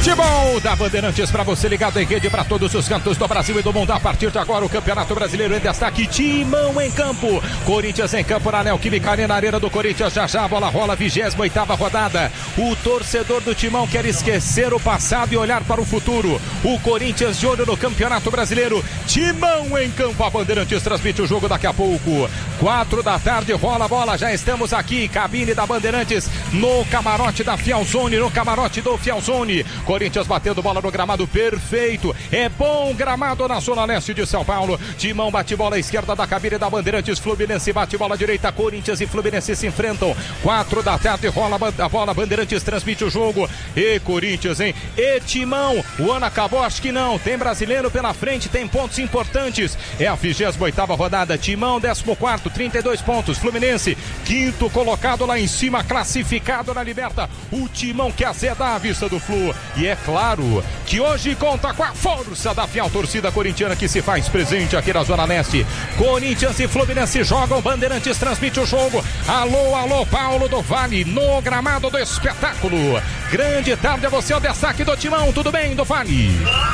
Futebol da Bandeirantes para você ligado em rede para todos os cantos do Brasil e do mundo. A partir de agora o Campeonato Brasileiro em destaque. Timão em campo. Corinthians em campo na Neoquímica Arena, Arena do Corinthians. Já já a bola rola, 28ª rodada. O torcedor do Timão quer esquecer o passado e olhar para o futuro. O Corinthians de olho no Campeonato Brasileiro. Timão em campo. A Bandeirantes transmite o jogo daqui a pouco. 4 da tarde, rola a bola. Já estamos aqui, cabine da Bandeirantes, no camarote da Fialzone, no camarote do Fialzone. Corinthians batendo bola no gramado perfeito. É bom gramado na zona leste de São Paulo. Timão bate bola à esquerda da cabine da Bandeirantes. Fluminense bate bola à direita. Corinthians e Fluminense se enfrentam. 4 da tarde, rola a bola. Bandeirantes transmite o jogo. E Corinthians, hein? E Timão. O ano acabou? Acho que não. Tem brasileiro pela frente, tem pontos importantes. É a 28ª rodada. Timão, 14º, 32 pontos. Fluminense, 5º colocado lá em cima, classificado na Liberta. O Timão quer azedar a vista do Flu. E é claro que hoje conta com a força da fiel torcida corintiana que se faz presente aqui na Zona Leste. Corinthians e Fluminense jogam, Bandeirantes transmite o jogo. Alô, alô, Paulo do Vale, no gramado do espetáculo. Grande tarde a você, o destaque do Timão. Tudo bem, do Vale?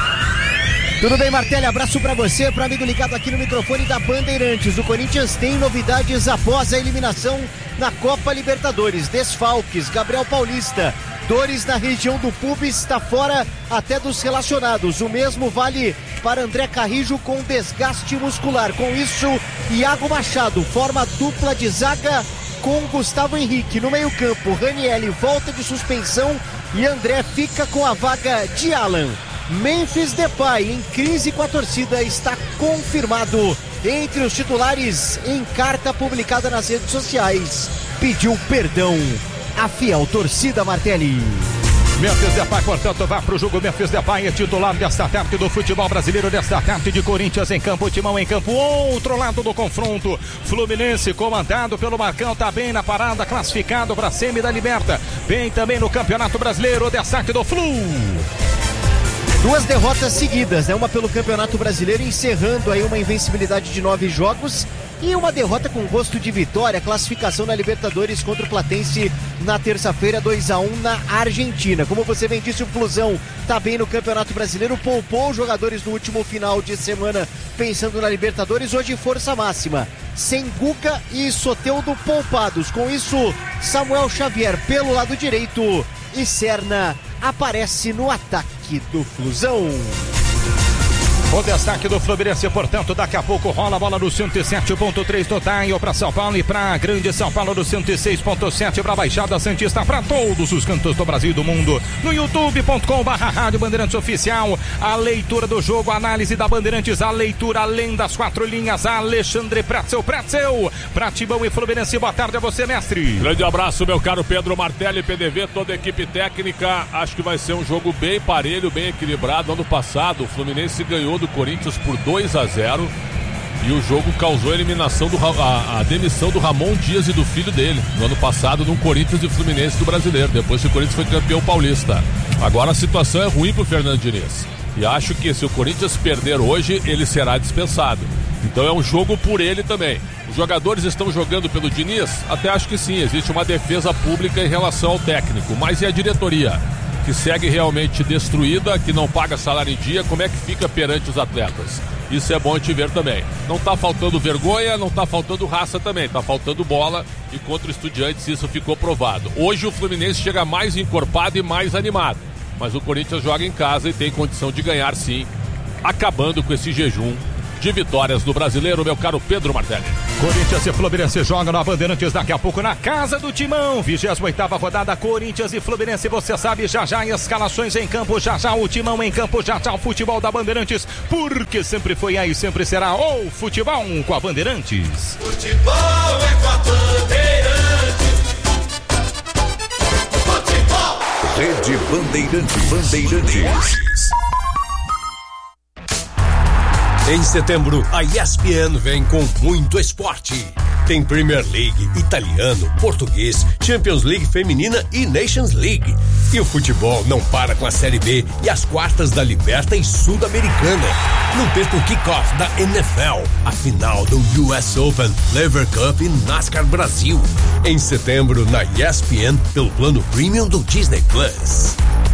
Tudo bem, Martelli? Abraço pra você, pro amigo ligado aqui no microfone da Bandeirantes. O Corinthians tem novidades após a eliminação na Copa Libertadores. Desfalques, Gabriel Paulista, dores na região do pubis, está fora até dos relacionados. O mesmo vale para André Carrijo com desgaste muscular. Com isso, Iago Machado forma dupla de zaga com Gustavo Henrique. No meio campo, Ranieri volta de suspensão e André fica com a vaga de Alan. Memphis Depay, em crise com a torcida, está confirmado entre os titulares. Em carta publicada nas redes sociais, pediu perdão à fiel torcida, Martelli. Memphis Depay, portanto, vai para o jogo. Memphis Depay é titular desta tarde do futebol brasileiro, desta tarde de Corinthians em campo, Timão em campo. Outro lado do confronto, Fluminense comandado pelo Marcão, tá bem na parada, classificado para a semi da Liberta, bem também no Campeonato Brasileiro, o destaque do Flu. 2 derrotas seguidas, né? Uma pelo Campeonato Brasileiro, encerrando aí uma invencibilidade de 9 jogos, e uma derrota com gosto de vitória, classificação na Libertadores contra o Platense na terça-feira, 2-1 na Argentina. Como você bem disse, o Flusão tá bem no Campeonato Brasileiro, poupou os jogadores no último final de semana pensando na Libertadores. Hoje força máxima, sem Guca e Soteldo poupados. Com isso, Samuel Xavier pelo lado direito e Serna aparece no ataque do Flusão. O destaque do Fluminense, portanto, daqui a pouco rola a bola no 107.3 do Taio para São Paulo e para Grande São Paulo no 106.7 para a Baixada Santista, para todos os cantos do Brasil e do mundo. No youtube.com/Rádio Bandeirantes Oficial, a leitura do jogo, a análise da Bandeirantes, a leitura além das 4 linhas, Alexandre Pretzel, para Timão e Fluminense. Boa tarde a você, mestre. Grande abraço, meu caro Pedro Martelli, PDV, toda a equipe técnica. Acho que vai ser um jogo bem parelho, bem equilibrado. Ano passado, o Fluminense ganhou do Corinthians por 2-0 e o jogo causou a eliminação a demissão do Ramon Dias e do filho dele no ano passado no Corinthians e Fluminense do Brasileiro, depois que o Corinthians foi campeão paulista. Agora a situação é ruim pro Fernando Diniz e acho que se o Corinthians perder hoje, ele será dispensado. Então é um jogo por ele também. Os jogadores estão jogando pelo Diniz? Até acho que sim, existe uma defesa pública em relação ao técnico, mas e a diretoria? Que segue realmente destruída, que não paga salário em dia, como é que fica perante os atletas? Isso é bom te ver também. Não tá faltando vergonha, não tá faltando raça também, tá faltando bola, e contra o Estudiantes isso ficou provado. Hoje o Fluminense chega mais encorpado e mais animado, mas o Corinthians joga em casa e tem condição de ganhar sim, acabando com esse jejum de vitórias do Brasileiro, meu caro Pedro Martelli. Corinthians e Fluminense jogam na Bandeirantes daqui a pouco na casa do Timão. 28ª rodada, Corinthians e Fluminense. Você sabe, já escalações em campo, já o Timão em campo, já o futebol da Bandeirantes, porque sempre foi aí, sempre será o futebol com a Bandeirantes. Futebol é com a Bandeirantes. Futebol. Rede Bandeirantes. Em setembro, a ESPN vem com muito esporte. Tem Premier League, italiano, português, Champions League feminina e Nations League. E o futebol não para com a Série B e as quartas da Liberta e Sul-Americana. Não perca o kickoff da NFL, a final do US Open, Lever Cup e NASCAR Brasil. Em setembro, na ESPN, pelo plano Premium do Disney Plus.